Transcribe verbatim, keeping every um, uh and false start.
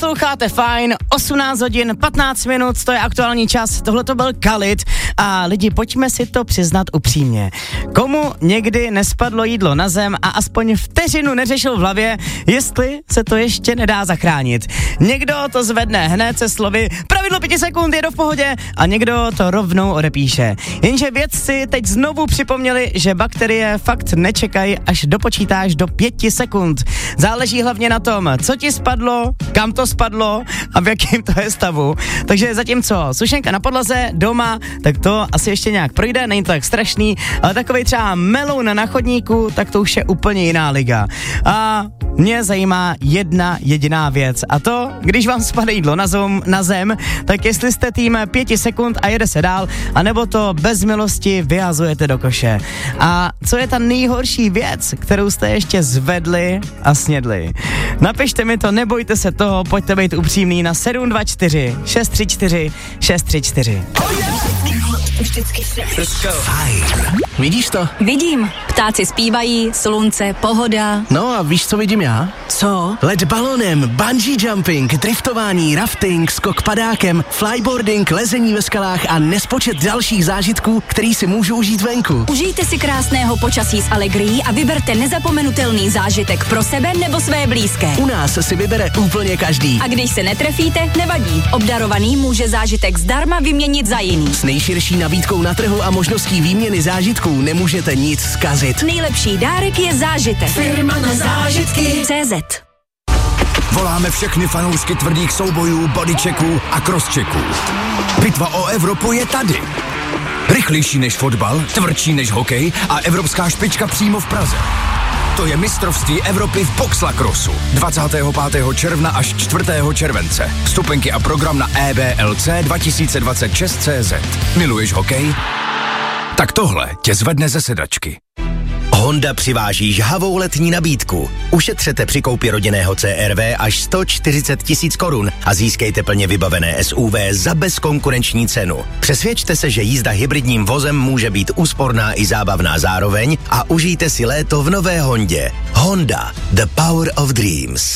Posloucháte Fajn, osmnáct hodin, patnáct minut, to je aktuální čas, tohle to byl Khalid a lidi, pojďme si to přiznat upřímně. Komu někdy nespadlo jídlo na zem a aspoň vteřinu neřešil v hlavě, jestli se to ještě nedá zachránit. Někdo to zvedne hned se slovy pravidlo pěti sekund, je to v pohodě a někdo to rovnou odepíše. Jenže vědci teď znovu připomněli, že bakterie fakt nečekají, až dopočítáš do pěti sekund. Záleží hlavně na tom, co ti spadlo, kam to spadlo a v jakém to je stavu. Takže zatímco sušenka na podlaze doma, tak to asi ještě nějak projde, není to tak strašný, ale takovej třeba meloun na chodníku, tak to už je úplně jiná liga. A mě zajímá jedna jediná věc a to, když vám spadne jídlo na zem, na zem, tak jestli jste tým pěti sekund a jede se dál, anebo to bez milosti vyhazujete do koše. A co je ta nejhorší věc, kterou jste ještě zvedli a snědli? Napište mi to, nebojte se toho, pojďte být upřímný na sedm dva čtyři šest tři čtyři šest tři čtyři. Fajn. Vidíš to? Vidím. Ptáci zpívají, slunce, pohoda. No a víš, co vidím já? Co? Let balonem, bungee jumping, driftování, rafting, skok padákem, flyboarding, lezení ve skalách a nespočet dalších zážitků, který si můžu užít venku. Užijte si krásného počasí s Allegrií a vyberte nezapomenutelný zážitek pro sebe nebo své blízké. U nás si vybere úplně každý. A když se netrefíte, nevadí. Obdarovaný může zážitek zdarma vyměnit za jiný. S nejširší nabídkou na trhu a možností výměny zážitků nemůžete nic zkazit. Nejlepší dárek je zážitek. Firma na zážitky. cé zet. Voláme všechny fanoušky tvrdých soubojů, bodychecků a crosschecků. Bitva o Evropu je tady. Rychlejší než fotbal, tvrdší než hokej a evropská špička přímo v Praze. To je mistrovství Evropy v boxlacrossu. dvacátého pátého června až čtvrtého července. Vstupenky a program na e b l c dva tisíce dvacet šest tečka cé zet. Miluješ hokej? Tak tohle tě zvedne ze sedačky. Honda přiváží žhavou letní nabídku. Ušetřete při koupi rodinného C R V až sto čtyřicet tisíc korun a získejte plně vybavené S U V za bezkonkurenční cenu. Přesvědčte se, že jízda hybridním vozem může být úsporná i zábavná zároveň a užijte si léto v nové Hondě. Honda, the power of dreams.